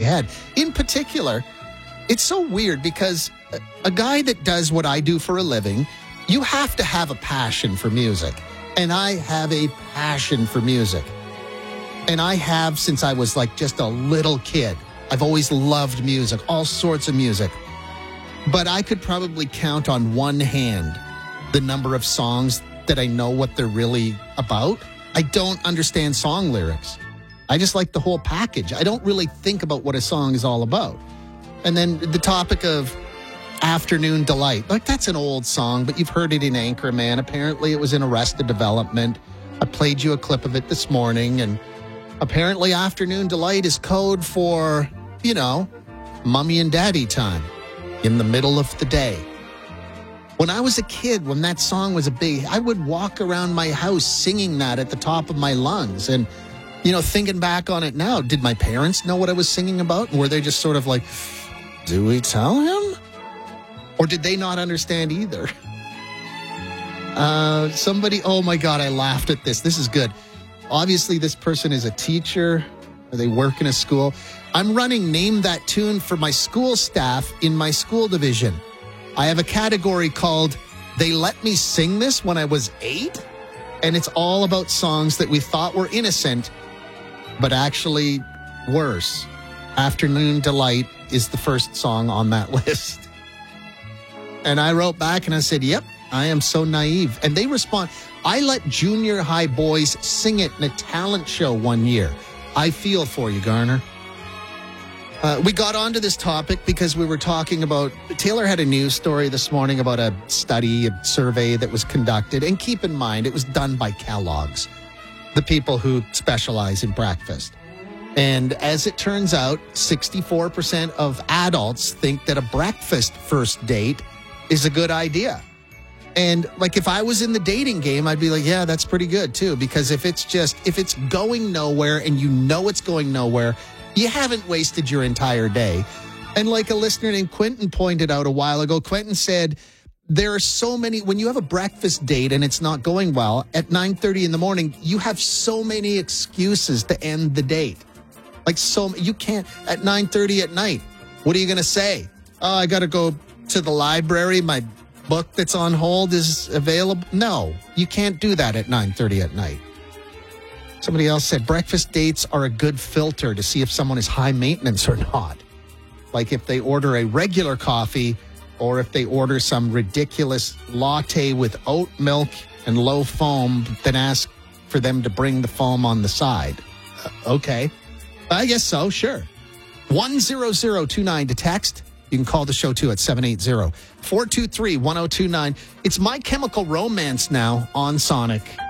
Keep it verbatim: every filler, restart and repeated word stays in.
head. In particular, it's so weird because a, a guy that does what I do for a living, you have to have a passion for music. And I have a passion for music. And I have since I was like just a little kid. I've always loved music, all sorts of music. But I could probably count on one hand the number of songs that I know what they're really about. I don't understand song lyrics. I just like the whole package. I don't really think about what a song is all about. And then the topic of Afternoon Delight. Like, that's an old song, but you've heard it in Anchorman. Apparently, it was in Arrested Development. I played you a clip of it this morning, and apparently Afternoon Delight is code for, you know, mommy and daddy time in the middle of the day. When I was a kid, when that song was a big, I would walk around my house singing that at the top of my lungs. And, you know, thinking back on it now, did my parents know what I was singing about? Were they just sort of like, do we tell him? Or did they not understand either? Uh, somebody, oh my God, I laughed at this. This is good. Obviously, this person is a teacher, or they work in a school. I'm running Name That Tune for my school staff in my school division. I have a category called They Let Me Sing This When I Was Eight. And it's all about songs that we thought were innocent, but actually worse. Afternoon Delight is the first song on that list. And I wrote back and I said, yep, I am so naive. And they respond, I let junior high boys sing it in a talent show one year. I feel for you, Garner. Uh, we got onto this topic because we were talking about, Taylor had a news story this morning about a study, a survey that was conducted. And keep in mind, it was done by Kellogg's, the people who specialize in breakfast. And as it turns out, sixty-four percent of adults think that a breakfast first date is a good idea. And like, if I was in the dating game, I'd be like, yeah, that's pretty good too. Because if it's just, if it's going nowhere and you know it's going nowhere, you haven't wasted your entire day. And like a listener named Quentin pointed out a while ago, Quentin said, there are so many, when you have a breakfast date and it's not going well, at nine thirty in the morning, you have so many excuses to end the date. Like, so, you can't, at nine thirty at night, what are you going to say? Oh, I got to go to the library. My book that's on hold is available. No, you can't do that at nine thirty at night. Somebody else said breakfast dates are a good filter to see if someone is high maintenance or not. Like if they order a regular coffee or if they order some ridiculous latte with oat milk and low foam, then ask for them to bring the foam on the side. Uh, okay. I guess so, sure. one zero zero two nine to text. You can call the show too at seven eight zero, four two three, one zero two nine. It's My Chemical Romance now on Sonic.